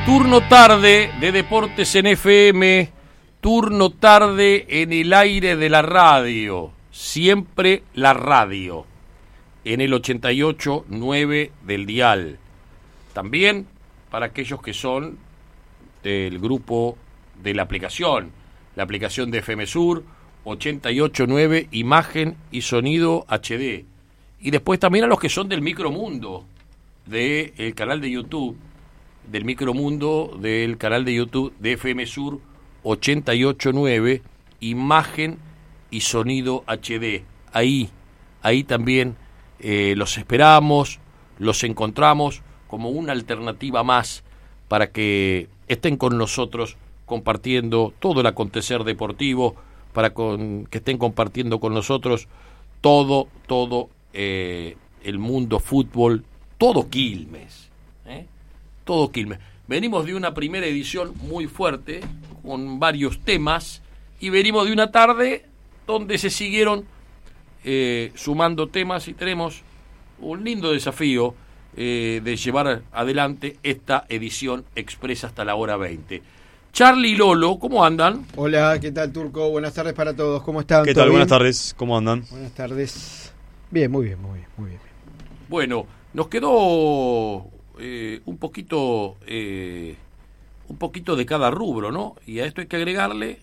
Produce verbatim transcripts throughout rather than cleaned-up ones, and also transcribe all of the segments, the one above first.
Turno tarde de Deportes en F M, turno tarde en el aire de la radio, siempre la radio, en el ochenta y ocho punto nueve del dial. También para aquellos que son del grupo de la aplicación, la aplicación de F M Sur, ochenta y ocho punto nueve, imagen y sonido H D. Y después también a los que son del micromundo, del canal de YouTube, del micromundo del canal de YouTube de F M Sur ochenta y ocho punto nueve, imagen y sonido H D. Ahí, ahí también eh, los esperamos, los encontramos como una alternativa más para que estén con nosotros compartiendo todo el acontecer deportivo, para con, que estén compartiendo con nosotros todo, todo eh, el mundo fútbol, todo Quilmes, ¿eh? Todo Quilmes. Venimos de una primera edición muy fuerte, con varios temas, y venimos de una tarde donde se siguieron eh, sumando temas, y tenemos un lindo desafío eh, de llevar adelante esta edición expresa hasta la hora veinte. Charlie y Lolo, ¿cómo andan? Hola, ¿qué tal, Turco? Buenas tardes para todos, ¿cómo están? ¿Qué tal? Buenas tardes, ¿cómo andan? Buenas tardes. Bien, muy bien, muy bien, muy bien. Bueno, nos quedó eh, un poquito eh, un poquito de cada rubro, ¿no? Y a esto hay que agregarle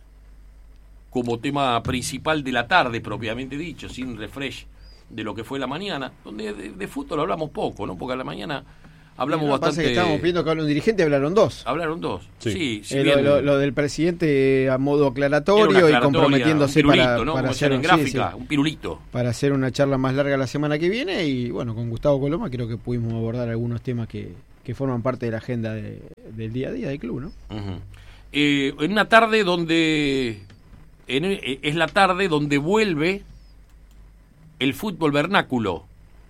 como tema principal de la tarde, propiamente dicho, sin refresh de lo que fue la mañana, donde de, de fútbol hablamos poco, ¿no? Porque a la mañana hablamos sí, bastante. Pasa que estábamos viendo que habla un dirigente, hablaron dos. Hablaron dos, sí. sí si eh, bien, lo, lo, lo del presidente a modo aclaratorio y comprometiéndose un pirulito, para, ¿no? para hacer en gráfica, sí, sí, un pirulito. Para hacer una charla más larga la semana que viene. Y bueno, con Gustavo Coloma creo que pudimos abordar algunos temas que, que forman parte de la agenda de, del día a día del club, ¿no? Uh-huh. Eh, en una tarde donde en, es la tarde donde vuelve el fútbol vernáculo.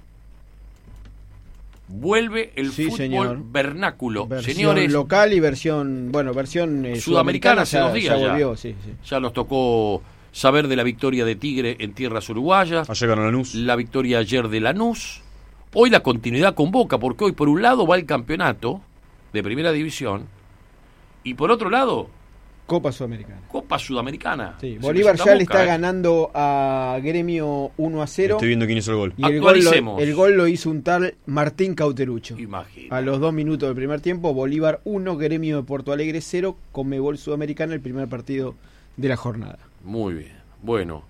Vuelve el sí, fútbol señor. vernáculo. Versión Señores, local y versión, bueno, versión eh, sudamericana hace dos días ya. ya. Volvió, sí, sí. Ya nos tocó saber de la victoria de Tigre en tierras uruguayas. Ayer ganó Lanús. La victoria ayer de Lanús. Hoy la continuidad con Boca, porque hoy por un lado va el campeonato de primera división y por otro lado Copa Sudamericana. Copa Sudamericana. Sí, Bolívar ya Boca, le está eh. ganando a Gremio uno a cero. Estoy viendo quién hizo el gol. Y el gol, lo, el gol lo hizo un tal Martín Cauterucho. Imagina. A los dos minutos del primer tiempo, Bolívar uno, Gremio de Porto Alegre cero, Conmebol Sudamericana, el primer partido de la jornada. Muy bien. Bueno,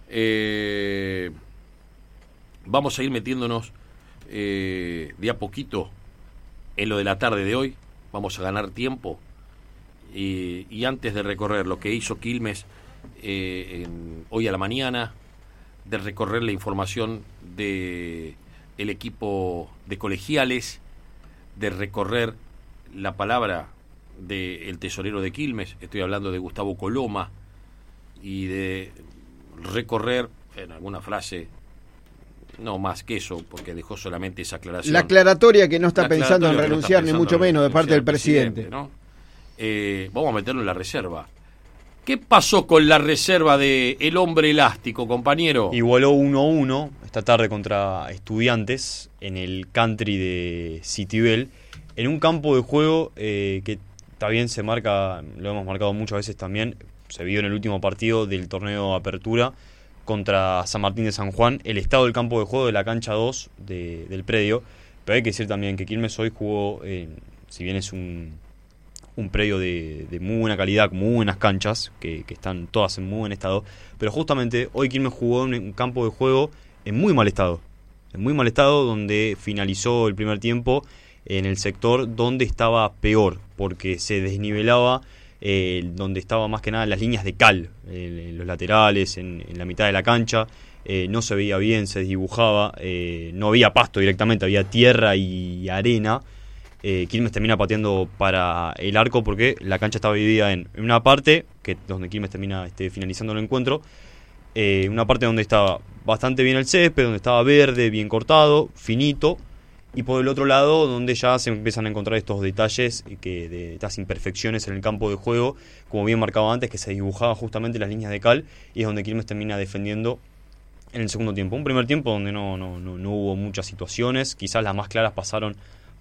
eh, vamos a ir metiéndonos eh, de a poquito en lo de la tarde de hoy. Vamos a ganar tiempo. Y, y antes de recorrer lo que hizo Quilmes eh, en, hoy a la mañana, de recorrer la información de el equipo de colegiales, de recorrer la palabra del tesorero de Quilmes, estoy hablando de Gustavo Coloma, y de recorrer en alguna frase, no más que eso, porque dejó solamente esa aclaración. La aclaratoria que no está pensando en renunciar, no ni mucho menos, de parte del presidente. presidente ¿no? Eh, vamos a meterlo en la reserva. ¿Qué pasó con la reserva de el hombre elástico, compañero? Igualó uno a uno esta tarde contra Estudiantes en el country de Citibel, en un campo de juego eh, que también se marca, lo hemos marcado muchas veces también, se vio en el último partido del torneo Apertura contra San Martín de San Juan, el estado del campo de juego de la cancha dos de, del predio. Pero hay que decir también que Quilmes hoy jugó, eh, si bien es un... un predio de, de muy buena calidad, con muy buenas canchas, que, que están todas en muy buen estado, pero justamente hoy Quilmes jugó en un campo de juego en muy mal estado, en muy mal estado, donde finalizó el primer tiempo en el sector donde estaba peor, porque se desnivelaba, eh, donde estaba más que nada las líneas de cal, eh, en los laterales, en, en la mitad de la cancha, eh, no se veía bien, se desdibujaba, eh, no había pasto directamente, había tierra y arena. Eh, Quilmes termina pateando para el arco porque la cancha estaba dividida en, en una parte, que donde Quilmes termina este, finalizando el encuentro, eh, una parte donde estaba bastante bien el césped, donde estaba verde, bien cortado, finito, y por el otro lado donde ya se empiezan a encontrar estos detalles, que de estas imperfecciones en el campo de juego, como bien marcaba antes, que se dibujaban justamente las líneas de cal, y es donde Quilmes termina defendiendo en el segundo tiempo. Un primer tiempo donde no, no, no, no hubo muchas situaciones, quizás las más claras pasaron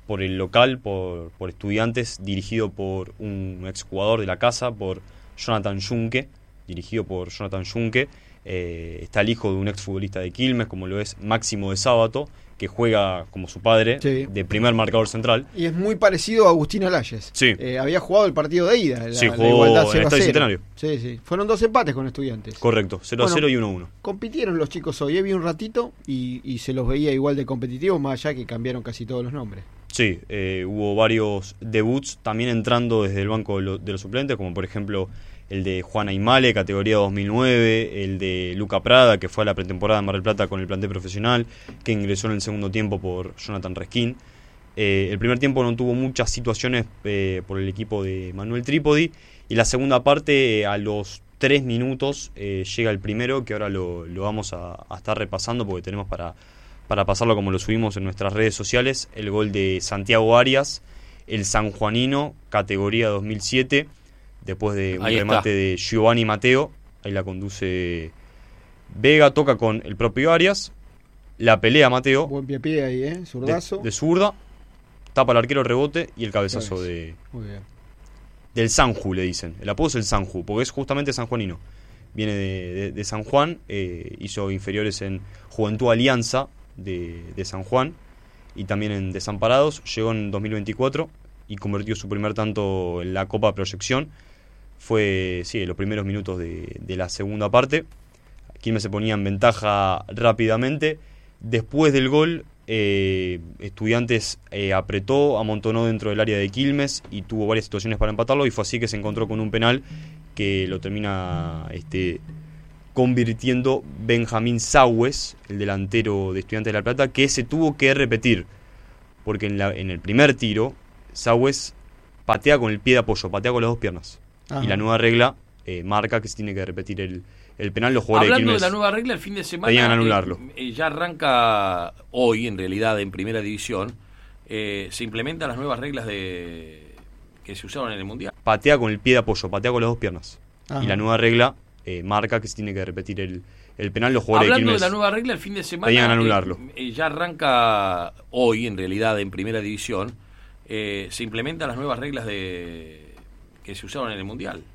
por el local, por, por Estudiantes, dirigido por un exjugador de la casa, por Jonathan Junque, dirigido por Jonathan Junque. Eh, está el hijo de un exfutbolista de Quilmes, como lo es Máximo de Sábato, que juega como su padre, sí, de primer marcador central. Y es muy parecido a Agustín Alayes. Sí. Eh, había jugado el partido de ida. La, sí, la jugó igualdad en cero el a Estadio cero. Centenario. Sí, sí. Fueron dos empates con Estudiantes. Correcto, cero a cero y uno a uno. Compitieron los chicos hoy. Vi un ratito y, y se los veía igual de competitivos, más allá que cambiaron casi todos los nombres. Sí, eh, hubo varios debuts también entrando desde el banco de, lo, de los suplentes, como por ejemplo el de Juan Aymale, categoría dos mil nueve, el de Luca Prada, que fue a la pretemporada en Mar del Plata con el plantel profesional, que ingresó en el segundo tiempo por Jonathan Resquín. Eh, el primer tiempo no tuvo muchas situaciones eh, por el equipo de Manuel Trípodi, y la segunda parte, eh, a los tres minutos, eh, llega el primero, que ahora lo, lo vamos a, a estar repasando porque tenemos para, para pasarlo como lo subimos en nuestras redes sociales, el gol de Santiago Arias, el sanjuanino, categoría dos mil siete, después de un ahí remate está. de Giovanni Mateo. Ahí la conduce Vega, toca con el propio Arias, la pelea Mateo, Buen pie a pie ahí, ¿eh? de, Zurdazo. de zurda, tapa el arquero, rebote y el cabezazo Cabeza. de Muy bien. del Sanju, le dicen. El apodo es el Sanju, porque es justamente sanjuanino. Viene de, de, de San Juan, eh, hizo inferiores en Juventud Alianza de, de San Juan y también en Desamparados. Llegó en dos mil veinticuatro y convirtió su primer tanto en la Copa Proyección. Fue, sí, en los primeros minutos de, de la segunda parte. Quilmes se ponía en ventaja rápidamente. Después del gol, eh, Estudiantes eh, apretó, amontonó dentro del área de Quilmes y tuvo varias situaciones para empatarlo, y fue así que se encontró con un penal que lo termina este, convirtiendo Benjamín Sagües, el delantero de Estudiantes de La Plata, que se tuvo que repetir, porque en, la, en el primer tiro Sagües patea con el pie de apoyo, patea con las dos piernas. Ajá. Y la nueva regla eh, marca que se tiene que repetir el, el penal. Los jugadores Hablando de de Quilmes la nueva regla, el fin de semana pedían anularlo. eh, eh, ya arranca hoy, en realidad, en Primera División. Eh, se implementan las nuevas reglas de que se usaron en el Mundial. Patea con el pie de apoyo, patea con las dos piernas. Ajá. Y la nueva regla eh, marca que se tiene que repetir el, el penal. Los jugadores Hablando de de Quilmes la nueva regla, el fin de semana pedían anularlo. eh, eh, ya arranca hoy, en realidad, en Primera División. Eh, se implementan las nuevas reglas de que se usaron en el Mundial.